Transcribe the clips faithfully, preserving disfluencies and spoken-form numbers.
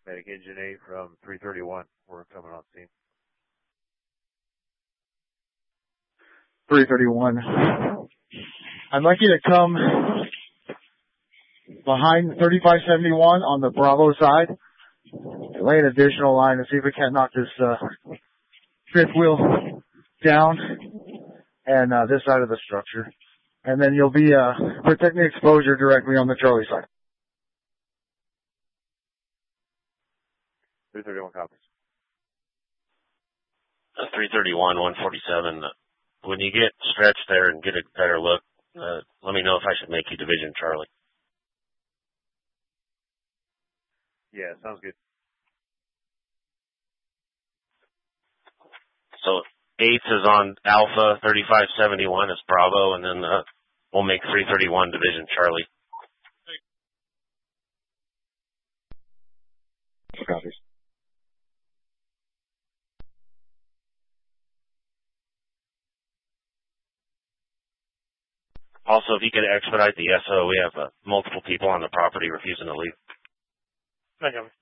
Medic Engine eight from three thirty-one. We're coming on scene. three thirty-one. I'd like you to come behind thirty-five seventy-one on the Bravo side. Lay an additional line and see if we can't knock this uh, fifth wheel down and uh, this side of the structure. And then you'll be uh, protecting exposure directly on the Charlie side. three thirty-one copies. Uh, three thirty-one, one forty-seven. When you get stretched there and get a better look, uh, let me know if I should make you Division Charlie. Yeah, sounds good. So eighth is on Alpha, thirty-five seventy-one is Bravo, and then uh, we'll make three thirty-one Division Charlie. Copies. Also, if you could expedite the S O, we have uh, multiple people on the property refusing to leave. I got it.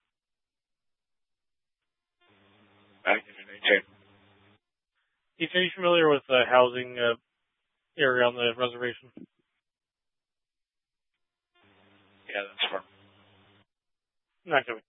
Heath, are you familiar with the housing uh, area on the reservation? Yeah, that's far. Not coming.